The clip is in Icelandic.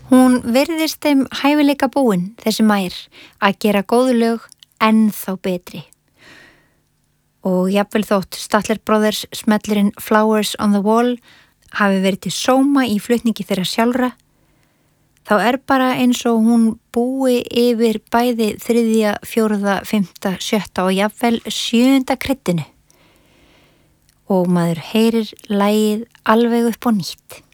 Hún virðist þeim hæfileika búin, þessi Mær, að gera góðu lög ennþá betri. Og jafnvel þótt Statler Brothers smellurinn Flowers on the Wall hafi verið til sóma í flutningi þeirra sjálfra, þá bara eins og hún búi yfir bæði 3., 4., 5., 6. og jafnvel 7. kryddinu. Og maður heyrir lagið alveg upp á nýtt.